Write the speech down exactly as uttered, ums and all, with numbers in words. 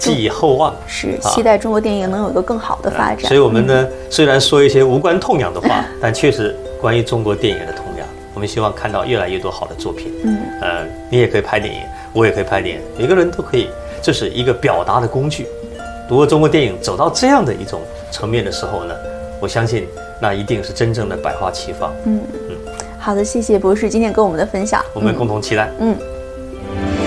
寄以厚望， 是期待中国电影能有一个更好的发展。 所以我们呢，嗯、虽然说一些无关痛痒的话，但确实关于中国电影的痛痒，我们希望看到越来越多好的作品。嗯，呃，你也可以拍电影，我也可以拍电影，每个人都可以，这是一个表达的工具。如果中国电影走到这样的一种层面的时候呢，我相信那一定是真正的百花齐放。嗯嗯， 好的，谢谢博士今天跟我们的分享， 我们共同期待。 嗯。嗯